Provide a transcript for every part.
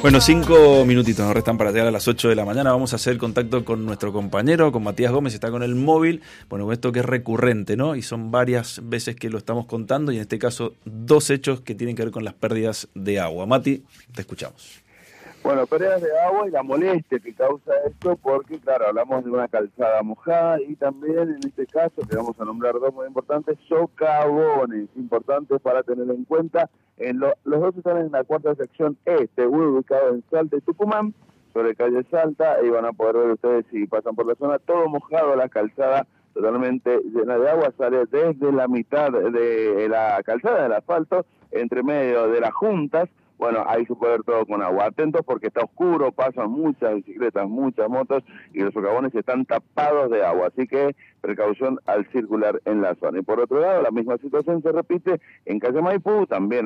Bueno, 5 minutitos nos restan para llegar a las 8 de la mañana. Vamos a hacer el contacto con nuestro compañero, con Matías Gómez, está con el móvil. Bueno, con esto que es recurrente, ¿no? Y son varias veces que lo estamos contando y en este caso 2 hechos que tienen que ver con las pérdidas de agua. Mati, te escuchamos. Bueno, pérdidas de agua y la molestia que causa esto, porque claro, hablamos de una calzada mojada y también en este caso, que vamos a nombrar 2 muy importantes, socavones, importantes para tener en cuenta. Los 2 están en la cuarta sección este, ubicado en Salta y Tucumán, sobre calle Salta, y van a poder ver ustedes si pasan por la zona, todo mojado, la calzada totalmente llena de agua, sale desde la mitad de la calzada del asfalto, entre medio de las juntas. Bueno, ahí se puede ver todo con agua. Atentos porque está oscuro, pasan muchas bicicletas, muchas motos y los socavones están tapados de agua. Así que precaución al circular en la zona. Y por otro lado, la misma situación se repite en calle Maipú, también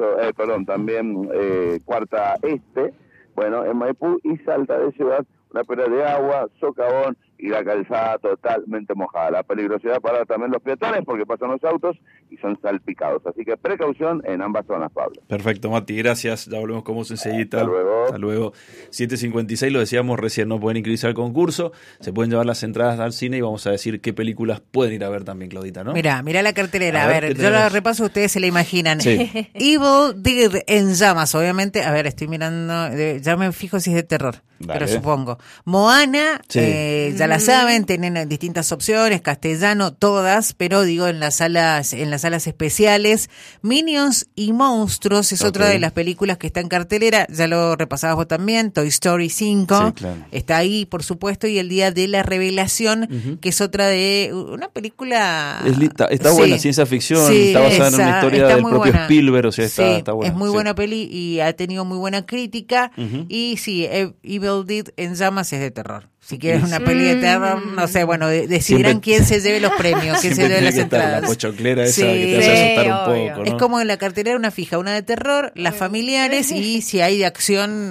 Cuarta Este, bueno, en Maipú y Salta de Ciudad, una pérdida de agua, socavón y la calzada totalmente mojada. La peligrosidad para también los peatones porque pasan los autos y son salpicados. Así que precaución en ambas zonas, Pablo. Perfecto, Mati, gracias. Ya volvemos con vos enseguida. Hasta luego. 7:56, lo decíamos recién, no pueden inscribirse al concurso, se pueden llevar las entradas al cine y vamos a decir qué películas pueden ir a ver también, Claudita, ¿no? Mirá la cartelera. A ver, yo la repaso, ustedes se la imaginan. Sí. Evil Dead en llamas, obviamente. A ver, estoy mirando, ya me fijo si es de terror. Dale. Pero supongo. Moana, Sí. ya la saben, tienen distintas opciones, castellano, todas, pero digo en las salas especiales. Minions y Monstruos es otra de las películas que está en cartelera, ya lo repasabas vos también. Toy Story 5 Sí, claro. está ahí, por supuesto, y El Día de la Revelación, que es otra de una película. Está buena, ciencia ficción, Sí, está basada en una historia del propio buena. Spielberg, o sea, Sí, está buena. es muy sí. buena peli y ha tenido muy buena crítica. Y sí, Evil Dead en llamas es de terror. Si quieres una peli de terror, no sé, bueno, decidirán Siempre- quién se lleve los premios, quién se Siempre lleve tiene las que estar entradas. la pochoclera esa Sí. que te hace asustar un obvio. poco, ¿no? Es como en la cartelera una fija, una de terror, las familiares y si hay de acción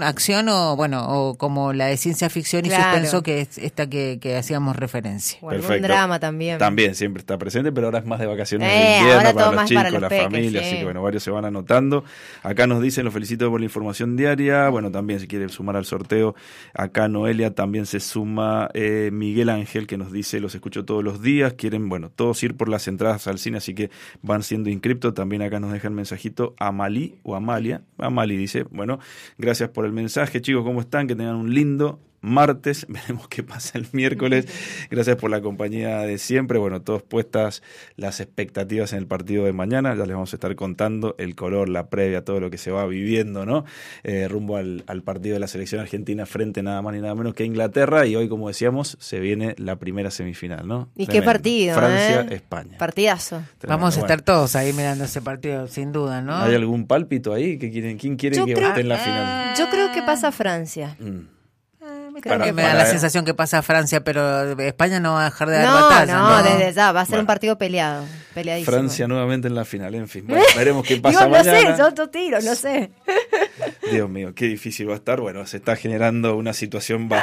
o como la de ciencia ficción y Claro. suspenso, que es esta que hacíamos referencia. O algún Perfecto. drama también. También siempre está presente, pero ahora es más de vacaciones de invierno ahora para todo los más chicos, para los la peques, familia, sí. así que bueno, varios se van anotando. Acá nos dicen, los felicito por la información diaria. Bueno, también si quieren sumar al sorteo, acá Noelia también se suma, Miguel Ángel, que nos dice, los escucho todos los días, quieren, bueno, todos ir por las entradas al cine, así que van siendo inscriptos. También acá nos deja el mensajito Amali dice, bueno, gracias por el mensaje, chicos, ¿cómo están? Que tengan un lindo martes, veremos qué pasa el miércoles. Gracias por la compañía de siempre. Bueno, todos puestas las expectativas en el partido de mañana. Ya les vamos a estar contando el color, la previa, todo lo que se va viviendo, ¿no? Rumbo al partido de la selección argentina frente nada más ni nada menos que a Inglaterra. Y hoy, como decíamos, se viene la primera semifinal, ¿no? Y Tremendo. qué partido, Francia-España. Partidazo. Tremendo. Vamos a Bueno, estar todos ahí mirando ese partido, sin duda, ¿no? ¿hay algún pálpito ahí? ¿Quién quiere Yo que creo- esté en la final? Yo creo que pasa Francia. Creo que me da la sensación que pasa a Francia, pero España no va a dejar de dar No, batalla. desde ya, va a ser Bueno. un partido peleadísimo. Francia nuevamente en la final, en fin. Bueno, veremos qué pasa Digo, no mañana. sé, yo tiro, no sé. Dios mío, qué difícil va a estar. Bueno, se está generando una situación bastante